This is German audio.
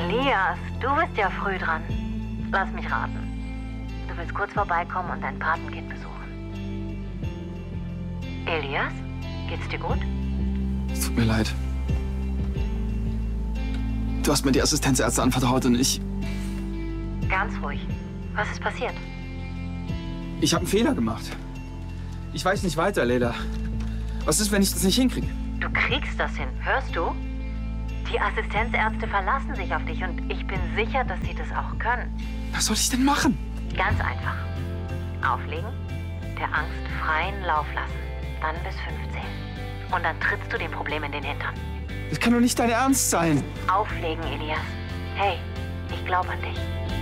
Elias, du bist ja früh dran. Lass mich raten. Du willst kurz vorbeikommen und dein Patenkind besuchen. Elias, geht's dir gut? Es tut mir leid. Du hast mir die Assistenzärzte anvertraut und ich... Ganz ruhig. Was ist passiert? Ich habe einen Fehler gemacht. Ich weiß nicht weiter, Leila. Was ist, wenn ich das nicht hinkriege? Du kriegst das hin, hörst du? Die Assistenzärzte verlassen sich auf dich und ich bin sicher, dass sie das auch können. Was soll ich denn machen? Ganz einfach. Auflegen, der Angst freien Lauf lassen, dann bis 15. Und dann trittst du dem Problem in den Hintern. Das kann doch nicht dein Ernst sein. Auflegen, Elias. Hey, ich glaube an dich.